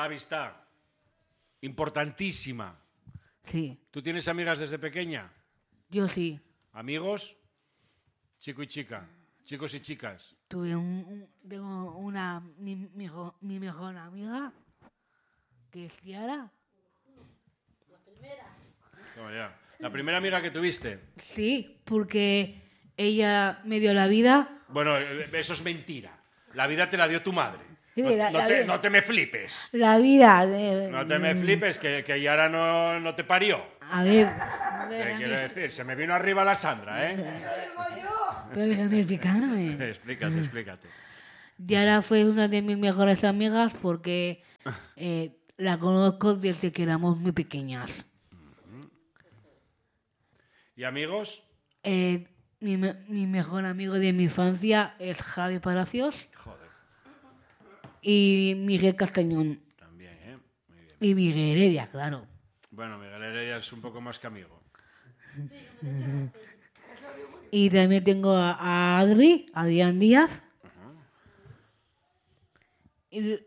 la amistad. Importantísima. Sí, ¿Tú tienes amigas desde pequeña? yo sí. ¿Amigos? Chico y chica. Chicos y chicas. Tengo mi mejor amiga, que es Kiara. Toma ya. ¿La primera amiga que tuviste? Sí, porque ella me dio la vida. Bueno, eso es mentira. La vida te la dio tu madre. Sí, No te me flipes. La vida de... No te me flipes, que Yara no te parió. A ver... ¿Qué quiero decir? Se me vino arriba la Sandra, ¿eh? Pero déjame explicarme. Explícate. Yara fue una de mis mejores amigas porque la conozco desde que éramos muy pequeñas. ¿Y amigos? Mi mejor amigo de mi infancia es Javi Palacios. Joder. Y Miguel Castañón. También, ¿eh? Muy bien. Y Miguel Heredia, claro. Bueno, Miguel Heredia es un poco más que amigo. Y también tengo a Adrián Díaz. Y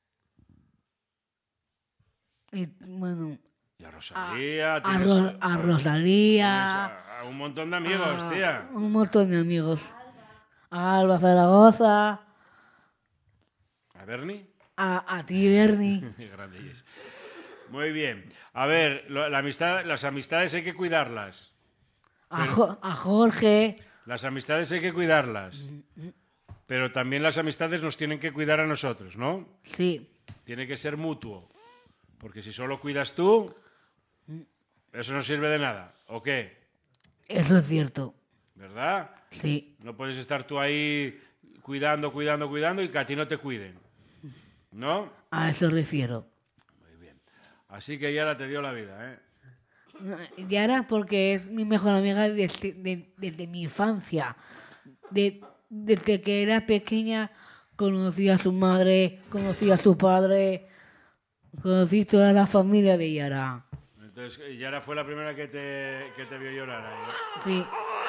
bueno... Y a Rosalía. A Rosalía. A un montón de amigos, tía. Un montón de amigos. A Alba Zaragoza. ¿A Bernie? A ti, Bernie. Grandillos. Muy bien. A ver, las amistades hay que cuidarlas. A Jorge. Las amistades hay que cuidarlas. Pero también las amistades nos tienen que cuidar a nosotros, ¿no? Sí. Tiene que ser mutuo. Porque si solo cuidas tú, eso no sirve de nada. ¿O qué? Eso es cierto. ¿Verdad? Sí. No puedes estar tú ahí cuidando y que a ti no te cuiden. ¿No? A eso refiero. Muy bien. Así que Yara te dio la vida, ¿eh? Yara porque es mi mejor amiga desde mi infancia. Desde que era pequeña conocí a su madre, conocí a su padre, conocí toda la familia de Yara. Entonces, Yara fue la primera que te vio llorar ahí, ¿no? Sí.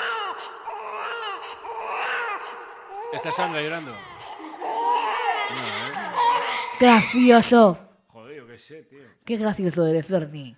¿Está Sandra llorando? No, Gracioso. Joder, yo qué sé, tío. Qué gracioso eres, Bernie.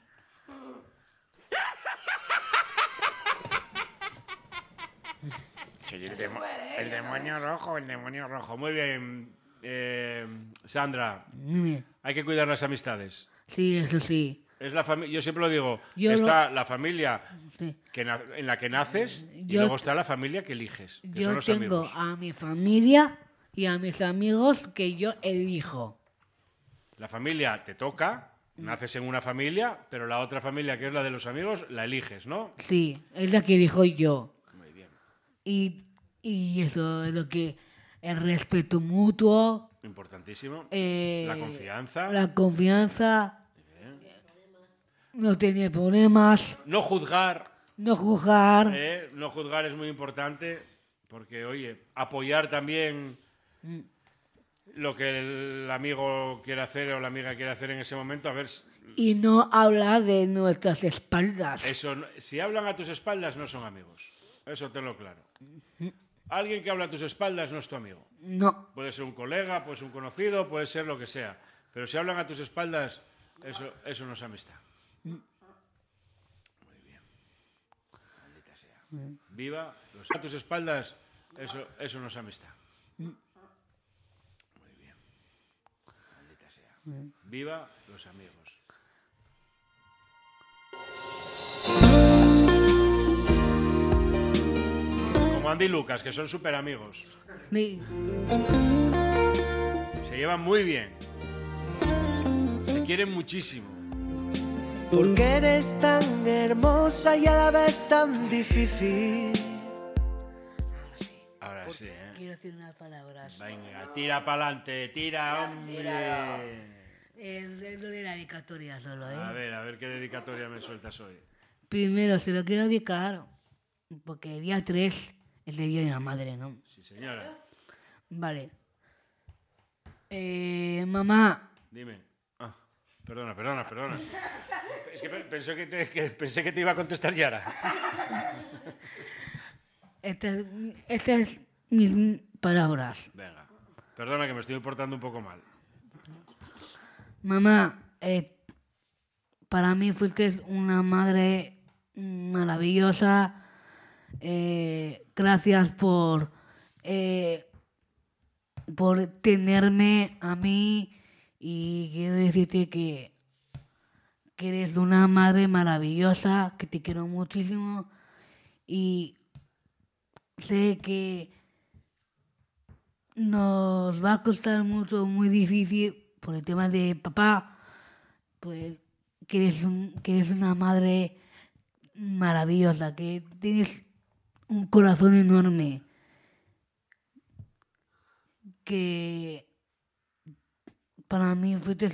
El demonio rojo. Muy bien, Sandra. Hay que cuidar las amistades. Sí, eso sí. Es la yo siempre lo digo. La familia Sí. en la que naces y Yo- luego está la familia que eliges, que son Yo los tengo amigos. a mi familia y a mis amigos que yo elijo. La familia te toca, naces en una familia, pero la otra familia, que es la de los amigos, la eliges, ¿no? Sí, es la que elijo yo. Muy bien. Y eso es lo que... El respeto mutuo. Importantísimo. eh, La confianza. La confianza. No tener problemas. No juzgar. No juzgar. No juzgar es muy importante porque, oye, apoyar también lo que el amigo quiere hacer o la amiga quiere hacer en ese momento. A ver, Y no hablar de nuestras espaldas. si hablan a tus espaldas no son amigos. Eso tenlo claro. Alguien que habla a tus espaldas no es tu amigo. No. Puede ser un colega, puede ser un conocido, puede ser lo que sea. Pero si hablan a tus espaldas, eso no es amistad. Muy bien. Maldita sea. Viva. A tus espaldas, eso no es amistad. Muy bien. Maldita sea. Viva los amigos. Como Andy y Lucas, que son súper amigos. Sí. Se llevan muy bien. Se quieren muchísimo. Porque eres tan hermosa y a la vez tan difícil. Ahora sí, ¿eh? Quiero decir unas palabras. Venga, tira pa'lante, tira, hombre. Es lo de la dedicatoria solo, ¿eh? A ver qué dedicatoria me sueltas hoy. Primero se lo quiero dedicar porque el día 3 es el Día de la Madre, ¿no? Sí, señora. Vale. Mamá. Dime. Ah, perdona. Es que pensé que te iba a contestar Yara. Estas es mis palabras. Venga. Perdona que me estoy portando un poco mal. Mamá, para mí fuiste una madre maravillosa. Gracias por tenerme a mí y quiero decirte que eres una madre maravillosa, que te quiero muchísimo y sé que nos va a costar mucho, muy difícil por el tema de papá, pues que eres una madre maravillosa, que tienes un corazón enorme, que para mí fuiste